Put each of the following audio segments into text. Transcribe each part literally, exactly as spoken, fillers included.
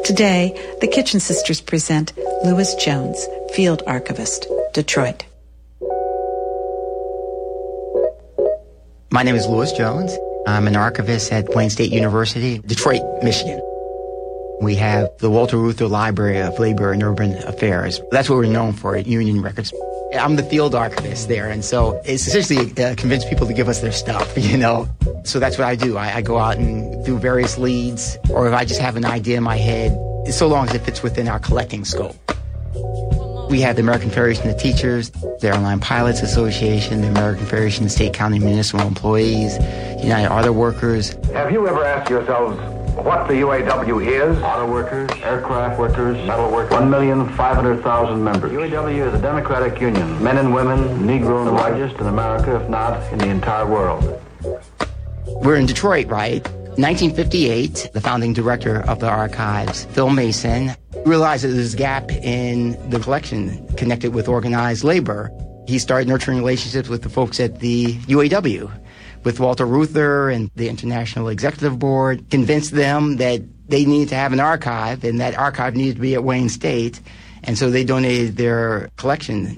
Today, the Kitchen Sisters present Louis Jones, Field Archivist, Detroit. My name is Louis Jones. I'm an archivist at Wayne State University, Detroit, Michigan. We have the Walter Reuther Library of Labor and Urban Affairs. That's what we're known for at Union Records. I'm the field archivist there, and so it's essentially uh, convince people to give us their stuff, you know. So that's what I do. I, I go out and do various leads, or if I just have an idea in my head, so long as it fits within our collecting scope. We have the American Federation of Teachers, the Airline Pilots Association, the American Federation of State, County, and Municipal Employees, United Auto Workers. Have you ever asked yourselves what the U A W is? Auto workers, aircraft workers, metal workers, one million five hundred thousand members. U A W is a democratic union. Men and women, Negro, the largest in America, if not in the entire world. We're in Detroit, right? nineteen fifty-eight, the founding director of the archives, Phil Mason, realized that there's a gap in the collection connected with organized labor. He started nurturing relationships with the folks at the U A W, with Walter Reuther and the International Executive Board, convinced them that they needed to have an archive, and that archive needed to be at Wayne State, and so they donated their collection.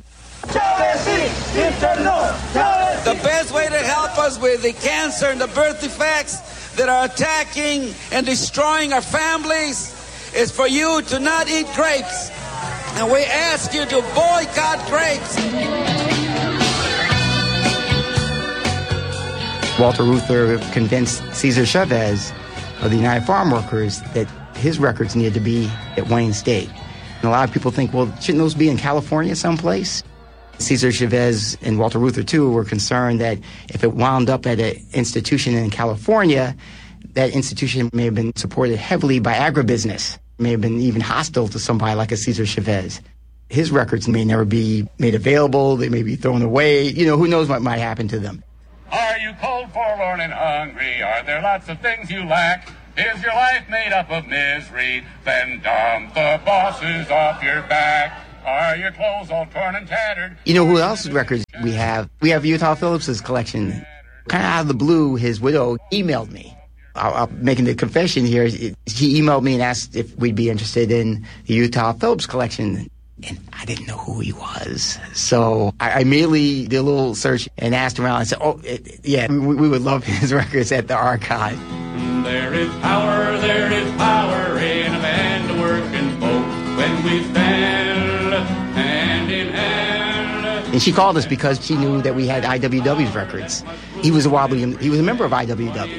The best way to help us with the cancer and the birth defects that are attacking and destroying our families is for you to not eat grapes. And we ask you to boycott grapes. Walter Reuther convinced Cesar Chavez of the United Farm Workers that his records needed to be at Wayne State. And a lot of people think, well, shouldn't those be in California someplace? Cesar Chavez and Walter Reuther, too, were concerned that if it wound up at an institution in California, that institution may have been supported heavily by agribusiness, may have been even hostile to somebody like a Cesar Chavez. His records may never be made available, they may be thrown away, you know, who knows what might happen to them. Are you cold, forlorn, and hungry? Are there lots of things you lack? Is your life made up of misery? Then dump the bosses off your back. Are your clothes all torn and tattered? You know who else's records we have? We have Utah Phillips's collection. Kind of out of the blue, his widow emailed me. I'll, I'll making the confession here. He emailed me and asked if we'd be interested in the Utah Phillips collection. And I didn't know who he was. So I immediately did a little search and asked around and said, oh, it, yeah, we, we would love his records at the archive. There is power, there is power in a band of working folk when we stand hand in hand. And she called us because she knew that we had I W W's records. He was a wobbly, he was a member of I W W.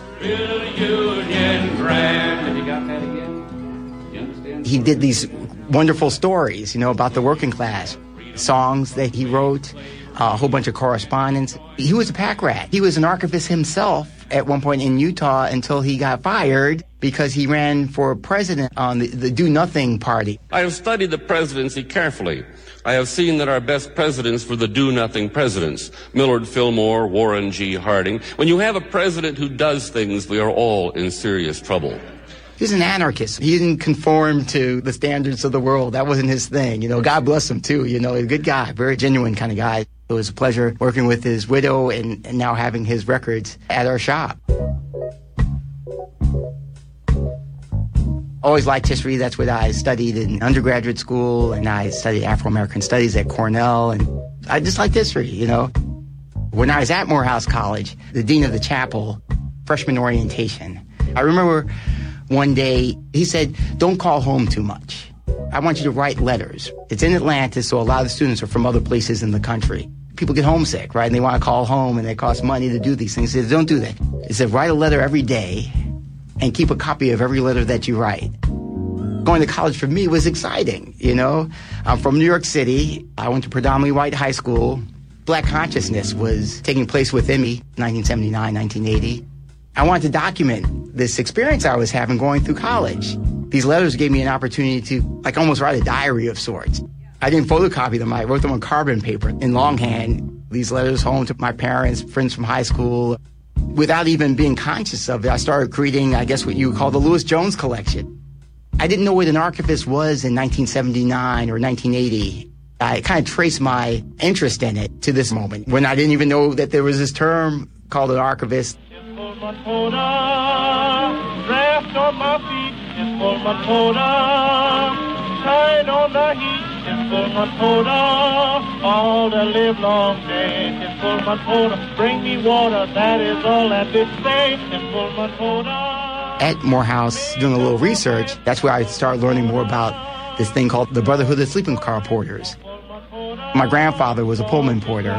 Union Grand. Have you got that again? You understand? He did these wonderful stories, you know, about the working class, songs that he wrote, uh, a whole bunch of correspondence. He was a pack rat. He was an archivist himself at one point in Utah until he got fired because he ran for president on the, the Do Nothing Party. I have studied the presidency carefully. I have seen that our best presidents were the do-nothing presidents, Millard Fillmore, Warren G. Harding. When you have a president who does things, we are all in serious trouble. He was an anarchist. He didn't conform to the standards of the world. That wasn't his thing. You know, God bless him, too. You know, a good guy, very genuine kind of guy. It was a pleasure working with his widow and, and now having his records at our shop. Always liked history. That's what I studied in undergraduate school, and I studied Afro-American studies at Cornell, and I just liked history, you know. When I was at Morehouse College, the dean of the chapel, freshman orientation, I remember one day he said, don't call home too much. I want you to write letters. It's in Atlanta, so a lot of the students are from other places in the country. People get homesick, right? And they want to call home, and it costs money to do these things. He said, don't do that. He said, write a letter every day and keep a copy of every letter that you write. Going to college for me was exciting, you know. I'm from New York City. I went to predominantly white high school. Black consciousness was taking place within me, nineteen seventy-nine, nineteen eighty. I wanted to document this experience I was having going through college. These letters gave me an opportunity to, like, almost write a diary of sorts. I didn't photocopy them. I wrote them on carbon paper in longhand. These letters home to my parents, friends from high school. Without even being conscious of it, I started creating, I guess, what you would call the Louis Jones collection. I didn't know what an archivist was in nineteen seventy-nine or nineteen eighty. I kind of traced my interest in it to this moment, when I didn't even know that there was this term called an archivist. it's Pullman Porter. Turn on the heat, it's Pullman Porter. All the live long day, it's Pullman Porter. Bring me water, that is all at this day, it's Pullman Porter. At Morehouse, doing a little research, that's where I started learning more about this thing called the Brotherhood of Sleeping Car Porters. My grandfather was a Pullman porter.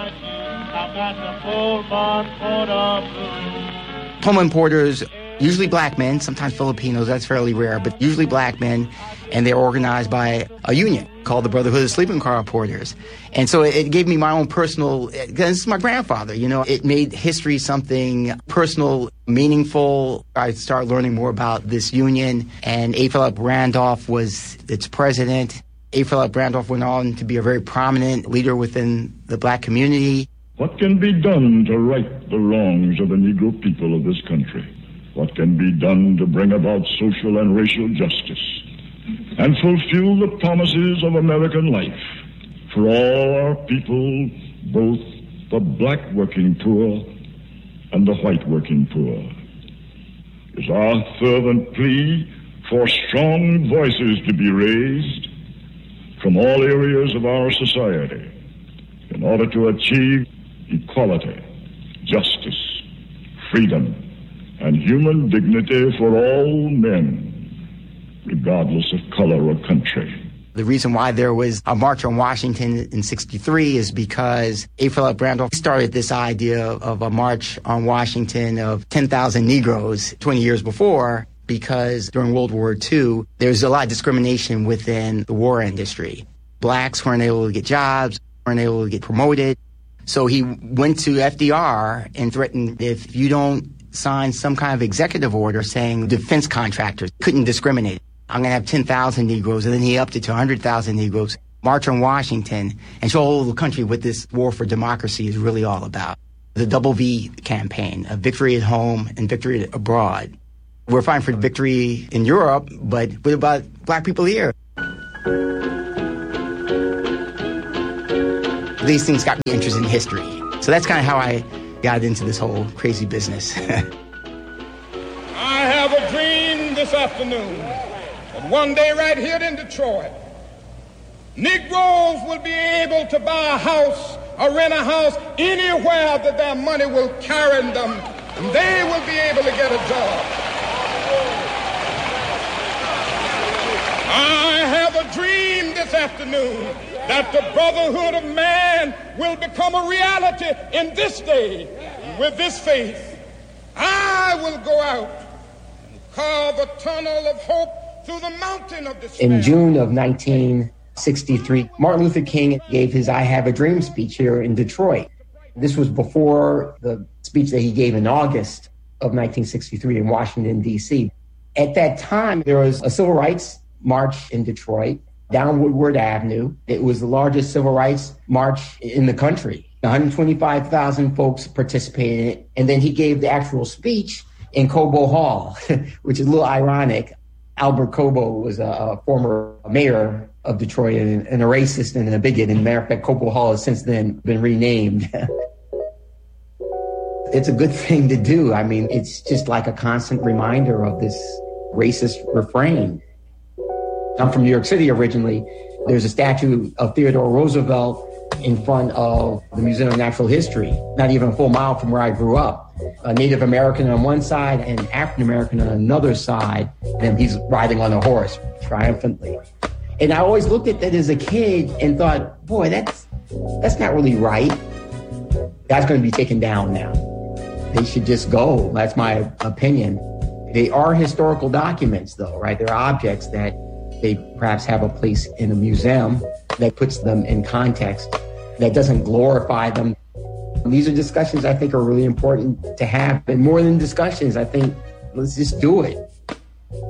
Pullman porters, usually black men, sometimes Filipinos, that's fairly rare, but usually black men, and they're organized by a union called the Brotherhood of Sleeping Car Porters. And so it gave me my own personal, this is my grandfather, you know, it made history something personal, meaningful. I started learning more about this union, and A. Philip Randolph was its president. A. Philip Randolph went on to be a very prominent leader within the black community. What can be done to right the wrongs of the Negro people of this country? What can be done to bring about social and racial justice and fulfill the promises of American life for all our people, both the black working poor and the white working poor? Is our fervent plea for strong voices to be raised from all areas of our society in order to achieve equality, justice, freedom, and human dignity for all men, regardless of color or country. The reason why there was a March on Washington in sixty-three is because A. Philip Randolph started this idea of a March on Washington of ten thousand Negroes twenty years before, because during World War Two, there was a lot of discrimination within the war industry. Blacks weren't able to get jobs, weren't able to get promoted. So he went to F D R and threatened, if you don't sign some kind of executive order saying defense contractors couldn't discriminate, I'm going to have ten thousand Negroes. And then he upped it to one hundred thousand Negroes, march on Washington, and show all the country what this war for democracy is really all about. The Double V campaign, a victory at home and victory abroad. We're fighting for victory in Europe, but what about black people here? These things got me interested in history. So that's kind of how I got into this whole crazy business. I have a dream this afternoon that one day right here in Detroit, Negroes will be able to buy a house or rent a house anywhere that their money will carry them, and they will be able to get a job. I have a dream this afternoon that the brotherhood of man will become a reality in this day. With this faith, I will go out and carve a tunnel of hope through the mountain of despair. In June of nineteen sixty-three, Martin Luther King gave his I Have a Dream speech here in Detroit. This was before the speech that he gave in August of nineteen sixty-three in Washington, D C. At that time, there was a civil rights march in Detroit down Woodward Avenue. It was the largest civil rights march in the country. one hundred twenty-five thousand folks participated in it. And then he gave the actual speech in Cobo Hall, which is a little ironic. Albert Cobo was a, a former mayor of Detroit and, and a racist and a bigot. And matter of fact, Cobo Hall has since then been renamed. It's a good thing to do. I mean, it's just like a constant reminder of this racist refrain. I'm from New York City originally. There's a statue of Theodore Roosevelt in front of the Museum of Natural History, not even a full mile from where I grew up. A Native American on one side and African American on another side, and he's riding on a horse triumphantly. And I always looked at that as a kid and thought, boy, that's that's not really right. That's going to be taken down now. They should just go. That's my opinion. They are historical documents, though, right? They're objects that they perhaps have a place in a museum that puts them in context, that doesn't glorify them. These are discussions I think are really important to have. And more than discussions, I think let's just do it.